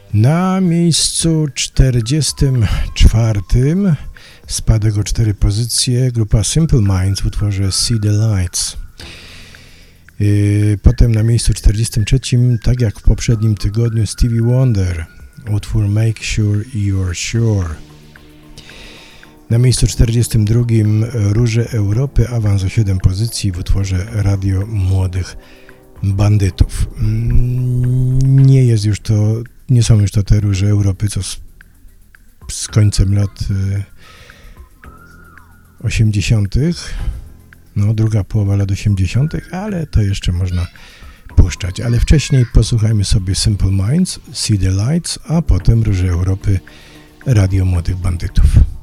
Na miejscu 44 spadek o 4 pozycje grupa Simple Minds w utworze See the Lights. Potem na miejscu 43, tak jak w poprzednim tygodniu, Stevie Wonder, utwór Make Sure You're Sure. Na miejscu 42 Róże Europy, awans o 7 pozycji w utworze Radio Młodych Bandytów. Nie są już to te Róże Europy, co z końcem lat 80., no druga połowa lat 80., ale to jeszcze można puszczać. Ale wcześniej posłuchajmy sobie Simple Minds, See the Lights, a potem Róże Europy, Radio Młodych Bandytów.